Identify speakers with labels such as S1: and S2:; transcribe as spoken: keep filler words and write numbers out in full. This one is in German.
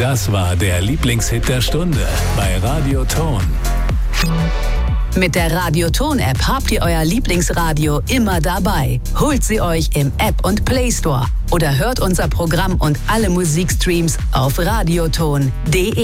S1: Das war der Lieblingshit der Stunde bei Radio Ton.
S2: Mit der Radio Ton App habt ihr euer Lieblingsradio immer dabei. Holt sie euch im App und Play Store oder hört unser Programm und alle Musikstreams auf radioton punkt de.